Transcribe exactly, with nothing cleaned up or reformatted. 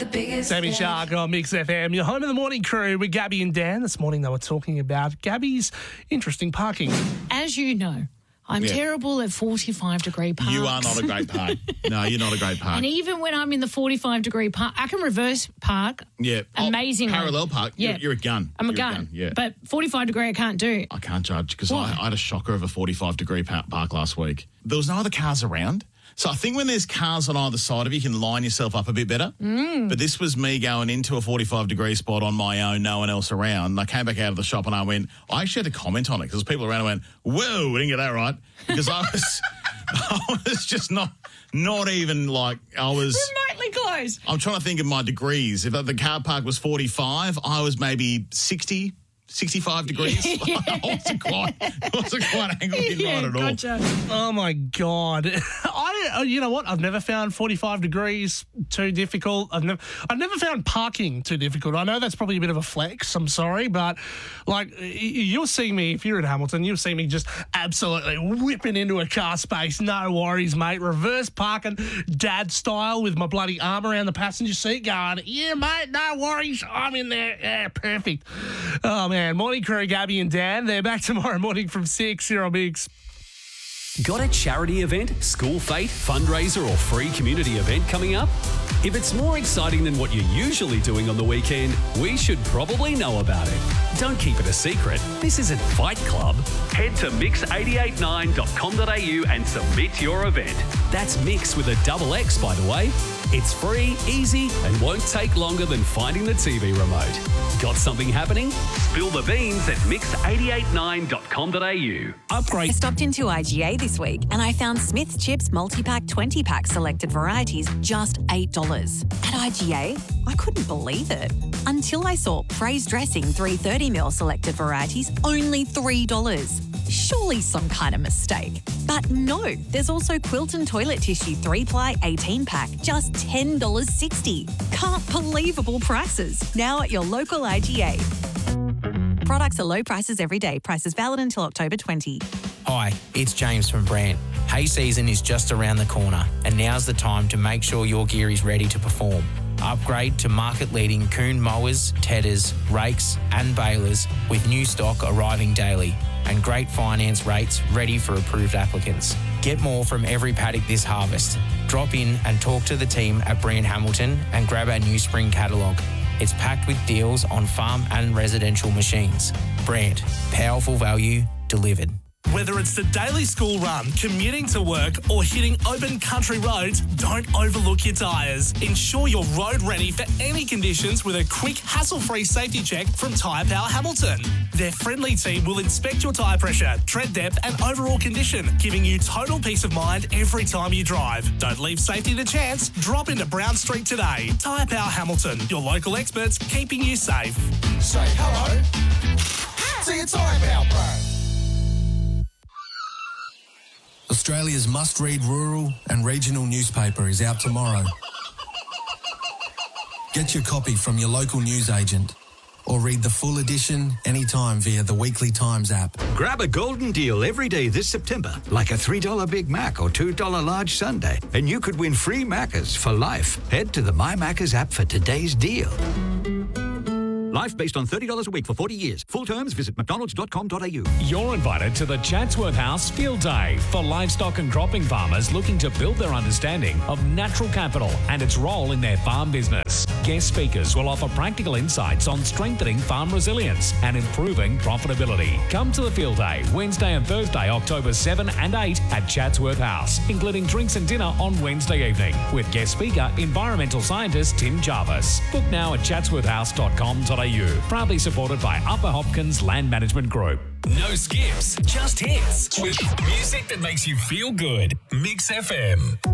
biggest Sammy Shark on Mix F M. You're home of the morning crew with Gabby and Dan. This morning they were talking about Gabby's interesting parking. As you know, I'm Yeah. terrible at forty-five degree parks. You are not a great park. No, you're not a great park. And even when I'm in the forty-five degree park, I can reverse park. Yeah. Amazing. Oh, parallel park. Yeah. You're, you're a gun. I'm a You're gun. Yeah. But forty-five degree I can't do. I can't judge because I, Why? I had a shocker of a forty-five degree pa- park last week. There was no other cars around. So I think when there's cars on either side of you, you can line yourself up a bit better. Mm. But this was me going into a forty-five degree spot on my own, no one else around. And I came back out of the shop and I went, I actually had to comment on it because people around went, whoa, we didn't get that right. Because I was, I was just not, not even like, I was... Remotely close. I'm trying to think of my degrees. If the car park was forty-five, I was maybe sixty, sixty-five degrees. I wasn't quite, I wasn't quite angled in Yeah, right at all. gotcha. Oh, my God. I, you know what? I've never found forty-five degrees too difficult. I've never, I've never found parking too difficult. I know that's probably a bit of a flex. I'm sorry. But, like, y- you'll see me, if you're in Hamilton, you'll see me just absolutely whipping into a car space. No worries, mate. Reverse parking, dad style, with my bloody arm around the passenger seat going, yeah, mate, no worries. I'm in there. Yeah, perfect. Oh, man. Morning crew, Gabby and Dan. They're back tomorrow morning from six here on Mix. Got a charity event, school fete, fundraiser or free community event coming up? If it's more exciting than what you're usually doing on the weekend, we should probably know about it. Don't keep it a secret. This isn't Fight Club. Head to mix eight eight nine dot com dot a u and submit your event. That's Mix with a double X, by the way. It's free, easy, and won't take longer than finding the T V remote. Got something happening? Spill the beans at mix eight eight nine dot com dot a u. Upgrade. I stopped into I G A this week and I found Smith's Chips multi-pack twenty pack selected varieties just eight dollars. At I G A, I couldn't believe it. Until I saw Praise Dressing three thirty mil selected varieties only three dollars. Surely some kind of mistake. But no, there's also Quilton toilet tissue three ply eighteen pack, just ten dollars sixty. Can't believable prices. Now at your local I G A. Products are low prices every day. Prices valid until October twentieth. Hi, it's James from Brant. Hay season is just around the corner, and now's the time to make sure your gear is ready to perform. Upgrade to market-leading Kuhn mowers, tedders, rakes and balers with new stock arriving daily and great finance rates ready for approved applicants. Get more from every paddock this harvest. Drop in and talk to the team at Brant Hamilton and grab our new spring catalogue. It's packed with deals on farm and residential machines. Brant, powerful value delivered. Whether it's the daily school run, commuting to work, or hitting open country roads, don't overlook your tyres. Ensure you're road ready for any conditions with a quick, hassle-free safety check from Tyre Power Hamilton. Their friendly team will inspect your tyre pressure, tread depth, and overall condition, giving you total peace of mind every time you drive. Don't leave safety to chance. Drop into Brown Street today. Tyre Power Hamilton, your local experts keeping you safe. Say hello to your Tyre Power Pro. Australia's must-read rural and regional newspaper is out tomorrow. Get your copy from your local newsagent or read the full edition anytime via the Weekly Times app. Grab a golden deal every day this September, like a three dollar Big Mac or two dollar large sundae, and you could win free Maccas for life. Head to the My Maccas app for today's deal. Life based on thirty dollars a week for forty years. Full terms, visit mcdonalds dot com dot a u. You're invited to the Chatsworth House Field Day for livestock and cropping farmers looking to build their understanding of natural capital and its role in their farm business. Guest speakers will offer practical insights on strengthening farm resilience and improving profitability. Come to the Field Day Wednesday and Thursday, October seventh and eighth at Chatsworth House, including drinks and dinner on Wednesday evening with guest speaker, environmental scientist Tim Jarvis. Book now at chatsworth house dot com dot a u. Proudly supported by Upper Hopkins Land Management Group. No skips, just hits. With music that makes you feel good. Mix F M.